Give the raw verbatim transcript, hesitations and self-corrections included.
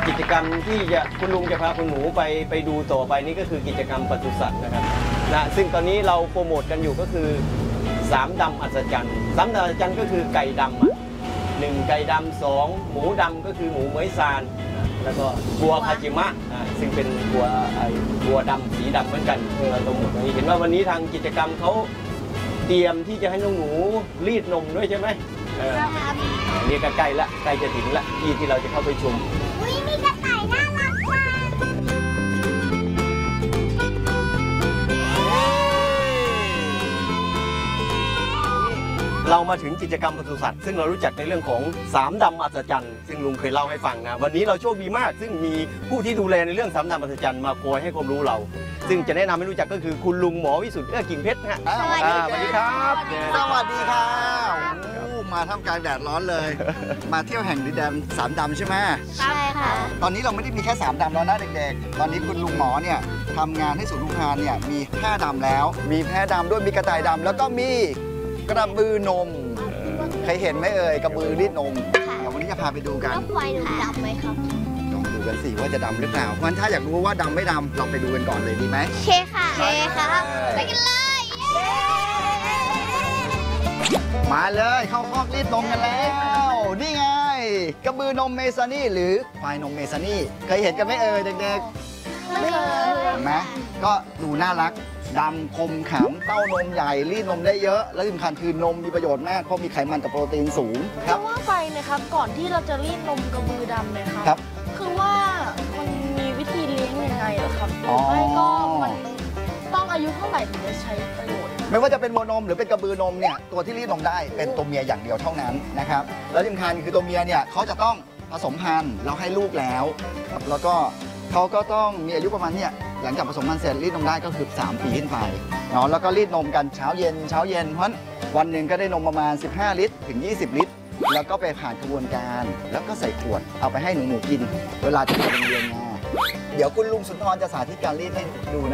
กิจกรรมที่จะคุณลุงจะพาคุณหมูไปไปดูต่อไปนี่ก็คือกิจกรรมปศุสัตว์นะครับนะซึ่งตอนนี้เราโปรโมทกันอยู่ก็คือสามดำอัศจรรย์สามดำอัศจรรย์ก็คือไก่ดำอ่ะหนึ่งไก่ดำสองหมูดำก็คือหมูเหมยซานแล้วก็บัวคาจิมะอ่าซึ่งเป็นบัวไอ้บัวดำสีดำเหมือนกันเราโปรโมทตรงนี้เห็นว่าวันนี้ทางกิจกรรมเขาเตรียมที่จะให้น้องหนูรีดนมด้วยใช่ไหมเออนี่ก็ใกล้ละใกล้จะถึงละที่ที่เราจะเข้าไปชมอุ้ยมีกระต่ายน่ารักมากเรามาถึงกิจกรรมปศุสัตว์ซึ่งเรารู้จักในเรื่องของสามดำอัศจรรย์ซึ่งลุงเคยเล่าให้ฟังนะวันนี้เราโชคดีมาก ซึ่งมีผู้ที่ดูแลในเรื่องสามดำอัศจรรย์มาคอยให้ความรู้เรา ซึ่งจะแนะนำให้รู้จักก็คือคุณลุงหมอวิสุทธิ์เอื้อกิ่งเพชรนะฮะอ่าอ่าสวัสดีครับสวัสดีครับโอ้มาท่ามกลางแดดร้อนเลย มาเที่ยวแห่งดินแดนสามดำใช่ไหมใช่ค่ะตอนนี้เราไม่ได้มีแค่สามดำแล้วนะเด็กๆ ตอนนี้คุณลุงหมอเนี่ยทำงานให้ศูนย์ลุงพานเนี่ยมีห้าดำแล้ว มีแพะดำด้วยมีกระต่ายดำแล้วก็มีกระบือนมเคยเห็นไหมเอ่ยกระบือรีดนมเดี๋ยววันนี้จะพาไปดูกันแล้วควายหนูดำไหมครับลองดูกันสิว่าจะดำหรือเปล่าเพราะฉะนั้นถ้าอยากรู้ว่าดำไม่ดำเราไปดูกันก่อนเลยดีไหมเคค่ะเคครับไปกันเลยเย้มาเลยเข้าคอกรีดนมกันแล้ว นี่ไงกระบือนมเมซานี่หรือควายนมเมซานี่เคยเห็นกันไหมเอ่ยเด็กๆไม่เคยเห็นไหมก็ดูน่ารักดำคมขำเต้านมใหญ่รีดนมได้เยอะ และที่สำคัญคือนมมีประโยชน์มากเพราะมีไขมันกับโปรตีนสูงคเพรับราะว่าไปนะครับก่อนที่เราจะรีดนมกระบือดำเนี่ยครับครับคือว่ามันมีวิธีเลี้ยงยังไงเหรอครับอ๋อไม่ก็มันต้องอายุเท่าไหร่ถึงจะใช้ประโยชน์ไม่ว่าจะเป็นวัวนมหรือเป็นกระบือนมเนี่ยตัวที่รีดนมได้เป็นตัวเมียอย่างเดียวเท่านั้นนะครับแล้วที่สำคัญคือตัวเมียเนี่ยเขาจะต้องผสมพันธุ์แล้วให้ลูกแล้วครับแล้วก็เขาก็ต้องมีอายุประมาณเนี่ยหลังจากผสมพันธุ์เสร็จรีดนมได้ก็คือสามปีขึ้นไปเนาะแล้วก็รีดนมกันเช้าเย็นเช้าเย็นเพราะฉะนั้นวันหนึ่งก็ได้นมประมาณสิบห้าลิตรถึงยี่สิบลิตร แล้วก็ไปผ่านกระบวนการแล้วก็ใส่ขวดเอาไปให้หนูๆกิน เวลาจะไปโรงเรียนไงเดี๋ยวคุณลุงสุนทรจะสาธิตการรีดให้ดูนะ